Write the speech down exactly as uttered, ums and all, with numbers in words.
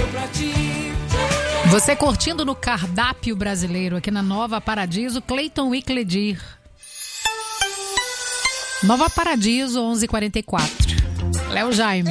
pra ti. Você curtindo no cardápio brasileiro aqui na Nova Paradiso, Cleiton e Cledir. Nova Paradiso, onze e quarenta e quatro. Léo Jaime.